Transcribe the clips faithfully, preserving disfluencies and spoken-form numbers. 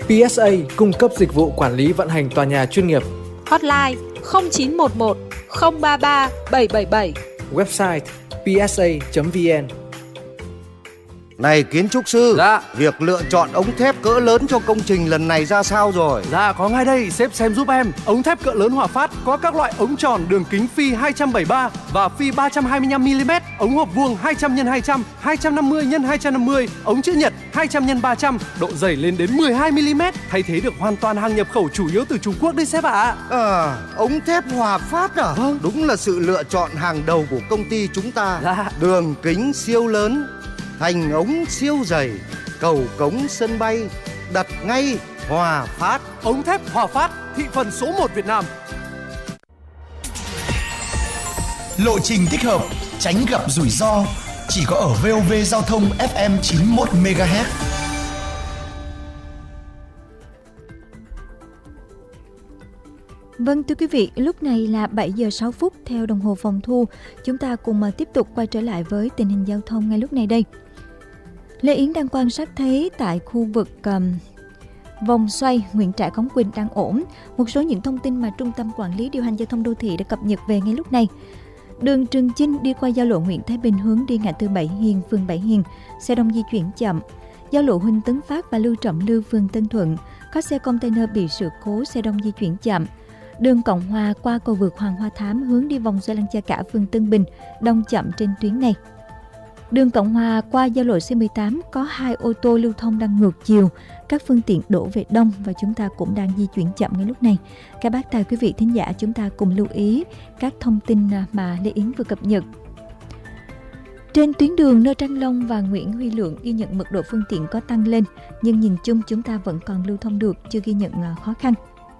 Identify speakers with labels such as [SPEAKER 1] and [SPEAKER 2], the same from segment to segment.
[SPEAKER 1] pê ét a cung cấp dịch vụ quản lý vận hành tòa nhà chuyên nghiệp.
[SPEAKER 2] Hotline không chín một một không ba ba bảy bảy bảy.
[SPEAKER 1] Website pê ét a chấm vn.
[SPEAKER 3] Này kiến trúc sư,
[SPEAKER 4] dạ.
[SPEAKER 3] Việc lựa chọn ống thép cỡ lớn cho công trình lần này ra sao rồi?
[SPEAKER 4] Dạ có ngay đây, sếp xem giúp em. Ống thép cỡ lớn Hòa Phát có các loại ống tròn đường kính phi hai trăm bảy mươi ba và phi ba trăm hai mươi lăm mi-li-mét, ống hộp vuông hai trăm nhân hai trăm, hai trăm năm mươi nhân hai trăm năm mươi, ống chữ nhật hai trăm nhân ba trăm, độ dày lên đến mười hai mi-li-mét, thay thế được hoàn toàn hàng nhập khẩu chủ yếu từ Trung Quốc đấy sếp ạ. À.
[SPEAKER 3] à, ống thép Hòa Phát à?
[SPEAKER 4] Vâng.
[SPEAKER 3] Đúng là sự lựa chọn hàng đầu của công ty chúng ta.
[SPEAKER 4] Dạ.
[SPEAKER 3] Đường kính siêu lớn, thành ống siêu dày, cầu cống sân bay, đặt ngay Hòa Phát.
[SPEAKER 4] Ống thép Hòa Phát, thị phần số một Việt Nam.
[SPEAKER 5] Lộ trình thích hợp, tránh gặp rủi ro, chỉ có ở vê o vê Giao thông ép em chín mươi mốt mê ga héc.
[SPEAKER 6] Vâng thưa quý vị, lúc này là bảy giờ sáu phút theo đồng hồ phòng thu. Chúng ta cùng tiếp tục quay trở lại với tình hình giao thông ngay lúc này đây. Lê Yến đang quan sát thấy tại khu vực um, vòng xoay Nguyễn Trãi Cống Quỳnh đang ổn. Một số những thông tin mà Trung tâm Quản lý Điều hành Giao thông Đô thị đã cập nhật về ngay lúc này. Đường Trường Chinh đi qua giao lộ Nguyễn Thái Bình hướng đi ngã tư Bảy Hiền, phường Bảy Hiền, xe đông di chuyển chậm. Giao lộ Huỳnh Tấn Phát và Lưu Trọng Lưu, phường Tân Thuận, có xe container bị sự cố, xe đông di chuyển chậm. Đường Cộng Hòa qua cầu vượt Hoàng Hoa Thám hướng đi vòng xoay Lăng Cha Cả, phường Tân Bình, đông chậm trên tuyến này. Đường Cộng Hòa qua giao lộ xê mười tám có hai ô tô lưu thông đang ngược chiều, các phương tiện đổ về đông và chúng ta cũng đang di chuyển chậm ngay lúc này. Các bác tài quý vị thính giả, chúng ta cùng lưu ý các thông tin mà Lê Yến vừa cập nhật. Trên tuyến đường Nơ Trăng Long và Nguyễn Huy Lượng ghi nhận mật độ phương tiện có tăng lên, nhưng nhìn chung chúng ta vẫn còn lưu thông được, chưa ghi nhận khó khăn.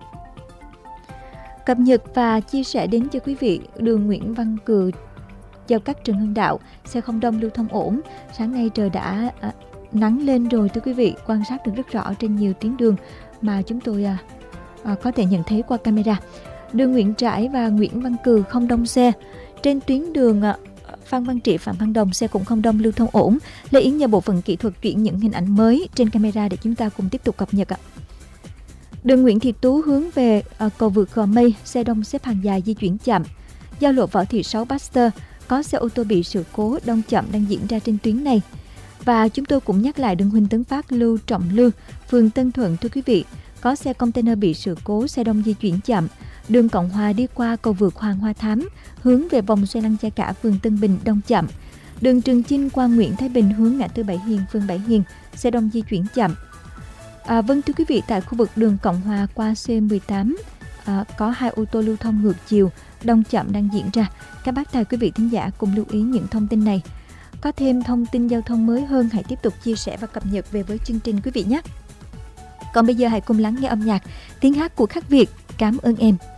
[SPEAKER 6] Cập nhật và chia sẻ đến cho quý vị đường Nguyễn Văn Cừ giao cắt Trần Hưng Đạo, xe không đông, lưu thông ổn. Sáng nay trời đã à, nắng lên rồi thưa quý vị, quan sát được rất rõ trên nhiều tuyến đường mà chúng tôi à, à, có thể nhận thấy qua camera. Đường Nguyễn Trãi và Nguyễn Văn Cừ không đông xe. Trên tuyến đường à, Phan Văn Trị, Phạm Văn Đồng, xe cũng không đông, lưu thông ổn. Lê Yến nhờ bộ phận kỹ thuật chuyển những hình ảnh mới trên camera để chúng ta cùng tiếp tục cập nhật ạ. Đường Nguyễn Thị Tú hướng về à, cầu vượt Gò Mây, xe đông xếp hàng dài di chuyển chậm. Giao lộ Võ Thị Sáu, Baxter có xe ô tô bị sự cố, đông chậm đang diễn ra trên tuyến này. Và chúng tôi cũng nhắc lại đường Huỳnh Tấn Phát, Lưu Trọng Lưu, phường Tân Thuận thưa quý vị, có xe container bị sự cố, xe đông di chuyển chậm. Đường Cộng Hòa đi qua cầu vượt Hoàng Hoa Thám hướng về vòng xoay Lăng Cha Cả, phường Tân Bình, đông chậm. Đường Trường Chinh qua Nguyễn Thái Bình hướng ngã tư Bảy Hiền, phường Bảy Hiền, xe đông di chuyển chậm. À, vâng thưa quý vị, tại khu vực đường Cộng Hòa qua xê mười tám à, có hai ô tô lưu thông ngược chiều, đông chậm đang diễn ra. Các bác tài quý vị thính giả cùng lưu ý những thông tin này. Có thêm thông tin giao thông mới hơn, hãy tiếp tục chia sẻ và cập nhật về với chương trình quý vị nhé. Còn bây giờ hãy cùng lắng nghe âm nhạc, tiếng hát của Khắc Việt. Cảm ơn em.